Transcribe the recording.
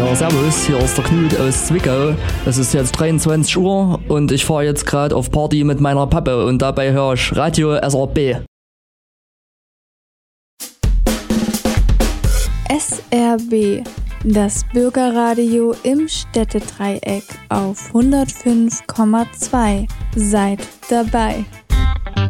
Ja, servus, hier ist der Knut aus Zwickau. Es ist jetzt 23 Uhr und ich fahre jetzt gerade auf Party mit meiner Pappe und dabei höre ich Radio SRB. SRB, das Bürgerradio im Städtedreieck auf 105,2. Seid dabei.